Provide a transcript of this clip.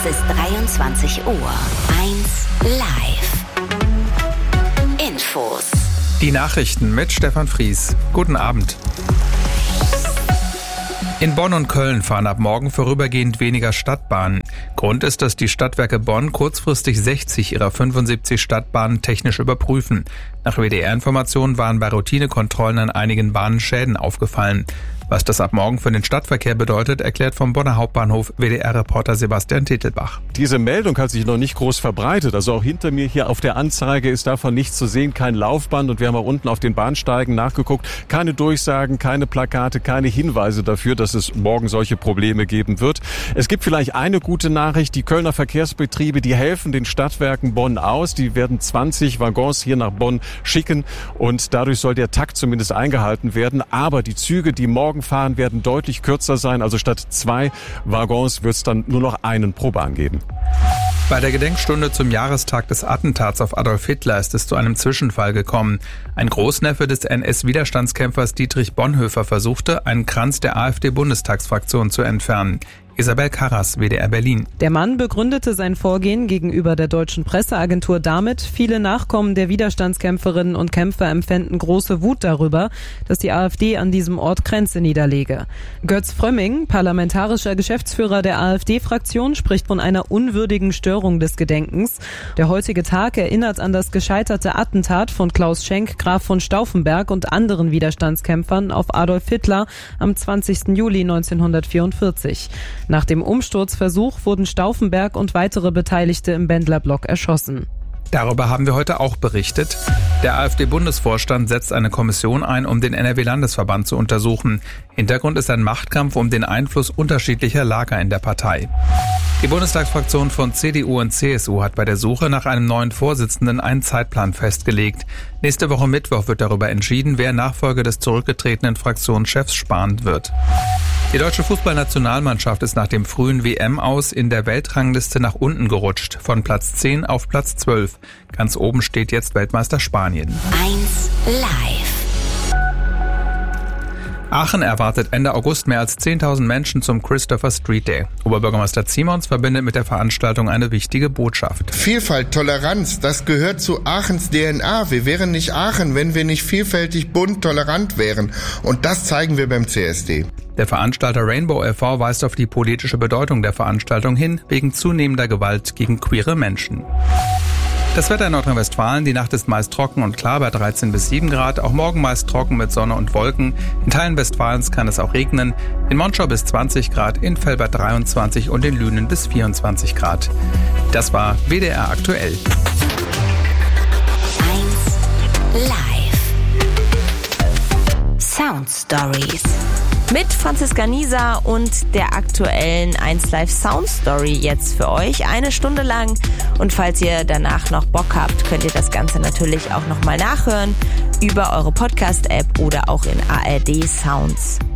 Es ist 23 Uhr. 1 live. Infos. Die Nachrichten mit Stefan Fries. Guten Abend. In Bonn und Köln fahren ab morgen vorübergehend weniger Stadtbahnen. Grund ist, dass die Stadtwerke Bonn kurzfristig 60 ihrer 75 Stadtbahnen technisch überprüfen. Nach WDR-Informationen waren bei Routinekontrollen an einigen Bahnen Schäden aufgefallen. Was das ab morgen für den Stadtverkehr bedeutet, erklärt vom Bonner Hauptbahnhof WDR-Reporter Sebastian Titelbach. Diese Meldung hat sich noch nicht groß verbreitet. Also auch hinter mir hier auf der Anzeige ist davon nichts zu sehen, kein Laufband. Und wir haben auch unten auf den Bahnsteigen nachgeguckt. Keine Durchsagen, keine Plakate, keine Hinweise dafür, dass es morgen solche Probleme geben wird. Es gibt vielleicht eine gute Nachricht. Die Kölner Verkehrsbetriebe, die helfen den Stadtwerken Bonn aus. Die werden 20 Waggons hier nach Bonn schicken. Und dadurch soll der Takt zumindest eingehalten werden. Aber die Züge, die morgen fahren, werden deutlich kürzer sein. Also statt 2 Waggons wird es dann nur noch einen pro Bahn geben. Bei der Gedenkstunde zum Jahrestag des Attentats auf Adolf Hitler ist es zu einem Zwischenfall gekommen. Ein Großneffe des NS-Widerstandskämpfers Dietrich Bonhoeffer versuchte, einen Kranz der AfD-Bundestagsfraktion zu entfernen. Isabel Karras, WDR Berlin. Der Mann begründete sein Vorgehen gegenüber der deutschen Presseagentur damit, viele Nachkommen der Widerstandskämpferinnen und Kämpfer empfänden große Wut darüber, dass die AfD an diesem Ort Kränze niederlege. Götz Frömming, parlamentarischer Geschäftsführer der AfD-Fraktion, spricht von einer unwürdigen Störung des Gedenkens. Der heutige Tag erinnert an das gescheiterte Attentat von Klaus Schenk, Graf von Stauffenberg und anderen Widerstandskämpfern auf Adolf Hitler am 20. Juli 1944. Nach dem Umsturzversuch wurden Stauffenberg und weitere Beteiligte im Bendlerblock erschossen. Darüber haben wir heute auch berichtet. Der AfD-Bundesvorstand setzt eine Kommission ein, um den NRW-Landesverband zu untersuchen. Hintergrund ist ein Machtkampf um den Einfluss unterschiedlicher Lager in der Partei. Die Bundestagsfraktion von CDU und CSU hat bei der Suche nach einem neuen Vorsitzenden einen Zeitplan festgelegt. Nächste Woche Mittwoch wird darüber entschieden, wer Nachfolger des zurückgetretenen Fraktionschefs Spahn wird. Die deutsche Fußballnationalmannschaft ist nach dem frühen WM-Aus in der Weltrangliste nach unten gerutscht, von Platz 10 auf Platz 12. Ganz oben steht jetzt Weltmeister Spanien. 1 live. Aachen erwartet Ende August mehr als 10.000 Menschen zum Christopher Street Day. Oberbürgermeister Ziemons verbindet mit der Veranstaltung eine wichtige Botschaft. Vielfalt, Toleranz, das gehört zu Aachens DNA. Wir wären nicht Aachen, wenn wir nicht vielfältig, bunt, tolerant wären. Und das zeigen wir beim CSD. Der Veranstalter Rainbow e.V. weist auf die politische Bedeutung der Veranstaltung hin, wegen zunehmender Gewalt gegen queere Menschen. Das Wetter in Nordrhein-Westfalen, die Nacht ist meist trocken und klar bei 13 bis 7 Grad, auch morgen meist trocken mit Sonne und Wolken. In Teilen Westfalens kann es auch regnen, in Monschau bis 20 Grad, in Velbert 23 und in Lünen bis 24 Grad. Das war WDR aktuell. 1 live. Sound Stories. Mit Franziska Nieser und der aktuellen 1 Live Sound Story jetzt für euch 1 Stunde lang. Und falls ihr danach noch Bock habt, könnt ihr das Ganze natürlich auch nochmal nachhören über eure Podcast-App oder auch in ARD Sounds.